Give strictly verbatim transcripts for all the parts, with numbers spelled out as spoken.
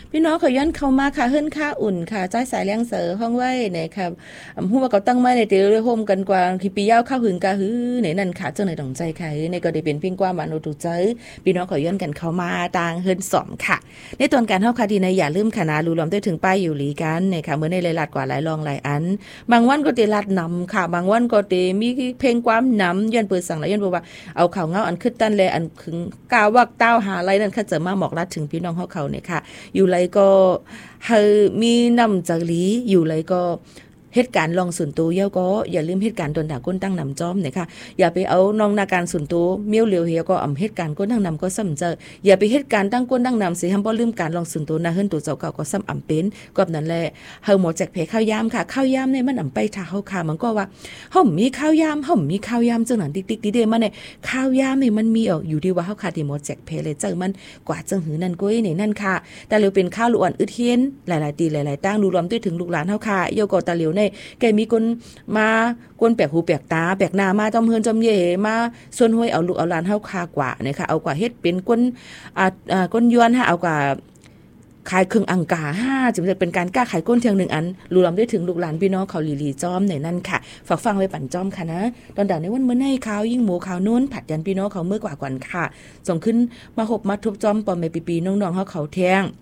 พี่น้องเขาย้อนเข้ามาค่ะเฮิรนค่าอุ่นค่ะใจสายแรงเสือห้องไว้เนี่ยค่ะฮู้ว่าเขาตั้งไว้ในเตลโฮมกันกว่าที่ปียาวเข้าหึงกะหือในนั่นค่ะจังได๋ต้องใจค่ะในก็ได้เป็นเพียงกว่ามาโนตุใจพี่น้องเขาย้อนกันเข้ามาต่างเฮิรนสอมค่ะในตอนการเฮาค่ะดีนะอย่าลืมค่ะนะรู้รวมได้ถึงป้ายอยู่หลีกันเนี่ยค่ะมื้อในหลายๆกว่าหลายรองหลายอันบางวันก็ติลัดนำค่ะบางวันก็ติมีเพลงความนำย้อนเปิดสั่งแล้วย้อนบอกว่าเอาข่าวเงาอันขึ้นตันแลอันขึงกาวักต้าวหาอะไรนั่นค่ะจะมาบอกรัดถึงพี่น้องเฮาเขาเนี่ยค่ะอยู่ไรก็เฮามีนำจากลีอยู่ไรก็เหตุการณ์ลองส่วนตัวเยาก็อย่าลืมเหตุการณ์ตนด่าก้นตั้งนำจอมนะคะอย่าไปเอาน้องนาการส่วนตัวเมี่ยวเหลียวเฮียก็อำเหตุการณ์ก้นตั้งนำก็ซ้ำเจออย่าไปเหตุการณ์ตั้งก้นตั้งนำสิห้ามบ่ลืมการลองส่วนตัวนะเฮิรนตัวเจ้าเก่าก็ซ้ำอำเป็นก็นั่นแหละเฮาหมอแจกเพข้าวยามค่ะข้าวยามเนี่ยมันอำไปถ้าเฮาค่ะมันก็ว่าเฮามีข้าวยามเฮามีข้าวยามจังนั้นติ๊กๆดิเดมันเนี่ยข้าวยามนี่มันมีออกอยู่ที่ว่าเฮาค่ะที่หมอแจกเพเลยเจอมันกว่าจังหือนั่นก้อยนี่นั่นค่ะแต่เหลียวเป็นข้าวล้วนอึดเฮียนหลายๆตีหลายๆตั้งดูรวมด้วยถึงลูกหลานเฮาค่ะโยก็ตาเหลียวเนี่ยแกมีคนมากวนแปลกหูแปลกตาแปลกหน้ามาจอมเฮือนจอมเย่มาส่วนห้วยเอาลูกเอาหลานเฮาคากว่านะคะเอากว่าเฮ็ดเป็นก้นอ่าอ่าก้นยวนฮะเอากว่าขายเครื่องอังกาห้าจึงจะเป็นการกล้าขายก้นเทียงหนึ่งอันรวมได้ถึงลูกหลานพี่น้องเขาหลีหลีจอมในนั่นค่ะฝากฟังไว้ปั่นจอมค่ะนะตอนด่าในวันเมื่อในข่าวยิ่งหมูข่าวนู้นผัดยันพี่น้องเขาเมื่อกว่ากว่าค่ะส่งขึ้นมาหบมาทุบจอมปอมไปปีๆน้องๆเฮาเขาแทง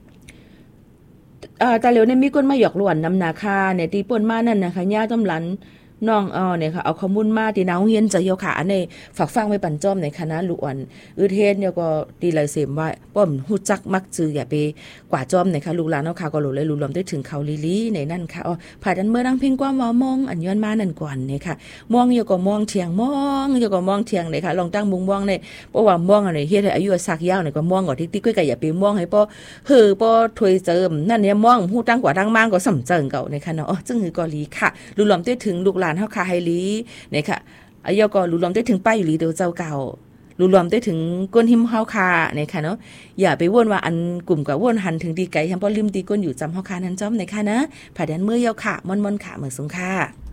อ่าแต่เหลียวเนี่ยมีคนมาหยอกล้วนนำนาคาเนี่ยตีป่นมานั่นนะคะย่าจอมหลันน้องอ๋อเนี่ยค่ะเอาข้อมูลมาที่น้าเฮียนจะเหี่ยวขาในฝากฟังไว้ปั่นจ้อมในคณะลูกอ่อนอือเทศเนี่ยก็ดีหลายเสมว่าป้อมฮู้จักมักจืออย่าไปกว่าจ้อมในค่ะลูกหลานเนาะค่ะก็รู้เลยรู้รวมได้ถึงเขาลีลีในนั่นค่ะอ๋อผ่าดันเมื่อดังเพ่งกว่ามอมองอันย้อนมานั่นก่อนเนี่ยค่ะมองอยู่ก็มองเถียงมองอยู่ก็มองเถียงเลยค่ะลองตั้งมุงมองในเพราะว่ามองอันนี้เฮ็ดให้อายุสักยาวเนี่ยก็มองก็ติ๊กๆก็อย่าไปมองให้ป้อเฮ้อป้อถวยเจิมนั่นเนี่ยมองฮู้ตั้งกว่าตั้งมางก็สำเจิงเก่าในค่ะเนาะอ๋อจึงคือก็ลีค่ะรู้รวมได้ถึงลูกหลานเฮาค่ะให้ลีเนี่ยค่ะอายก็รู้รวมได้ถึงป้ายอยู่ลีเดียวเจ้าเก่ารู้รวมได้ถึงก้นหิมเฮาคาเนี่ยค่ะเนาะอย่าไปว่นว่าอันกลุ่มกับว่นหันถึงดีไกลทำบ่ลืมตีก้นอยู่จำเฮาคานั้นจ้อมเนี่ยค่ะนะผ่าดันเมื่อเยาค่ะม่อนๆค่ะเหมือนสงค่ะ